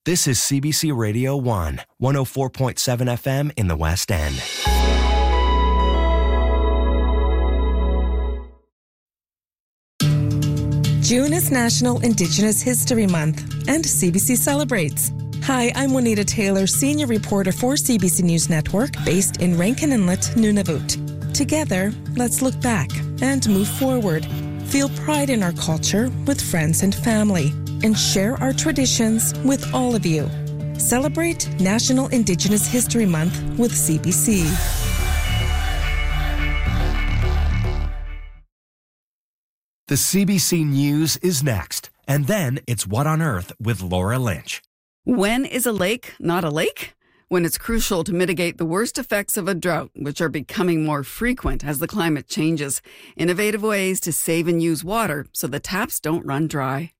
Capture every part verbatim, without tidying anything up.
This is C B C Radio one, one oh four point seven F M in the West End. June is National Indigenous History Month, and C B C celebrates. Hi, I'm Juanita Taylor, senior reporter for C B C News Network, based in Rankin Inlet, Nunavut. Together, let's look back and move forward. Feel pride in our culture with friends and family, and share our traditions with all of you. Celebrate National Indigenous History Month with C B C. The C B C News is next, and then it's What on Earth with Laura Lynch. When is a lake not a lake? When it's crucial to mitigate the worst effects of a drought, which are becoming more frequent as the climate changes. Innovative ways to save and use water so the taps don't run dry.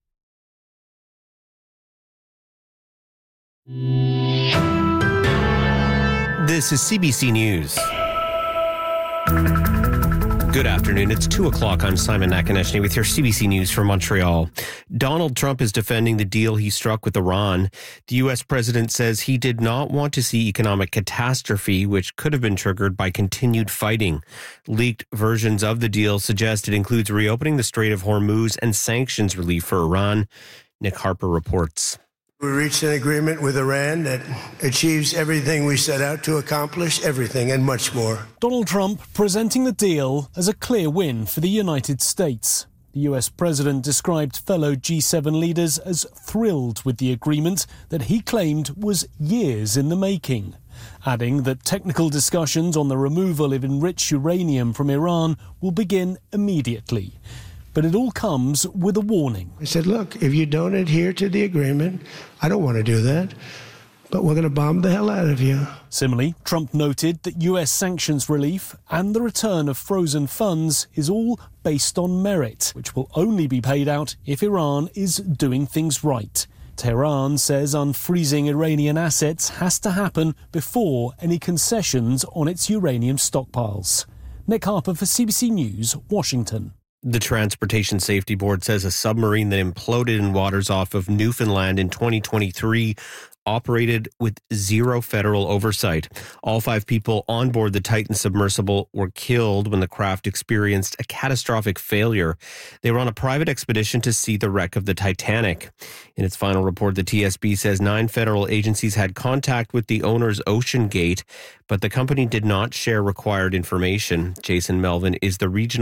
This is C B C News. Good afternoon. It's two o'clock. I'm Simon Nakaneshny with your C B C News from Montreal. Donald Trump is defending the deal he struck with Iran. The U S president says he did not want to see economic catastrophe, which could have been triggered by continued fighting. Leaked versions of the deal suggest it includes reopening the Strait of Hormuz and sanctions relief for Iran. Nick Harper reports. We reached an agreement with Iran that achieves everything we set out to accomplish, everything and much more. Donald Trump presenting the deal as a clear win for the United States. The U S president described fellow G seven leaders as thrilled with the agreement that he claimed was years in the making, adding that technical discussions on the removal of enriched uranium from Iran will begin immediately. But it all comes with a warning. I said, look, if you don't adhere to the agreement, I don't want to do that, but we're going to bomb the hell out of you. Similarly, Trump noted that U S sanctions relief and the return of frozen funds is all based on merit, which will only be paid out if Iran is doing things right. Tehran says unfreezing Iranian assets has to happen before any concessions on its uranium stockpiles. Nick Harper for C B C News, Washington. The Transportation Safety Board says a submarine that imploded in waters off of Newfoundland in twenty twenty-three operated with zero federal oversight. All five people on board the Titan submersible were killed when the craft experienced a catastrophic failure. They were on a private expedition to see the wreck of the Titanic. In its final report, the T S B says nine federal agencies had contact with the owners OceanGate, but the company did not share required information. Jason Melvin is the regional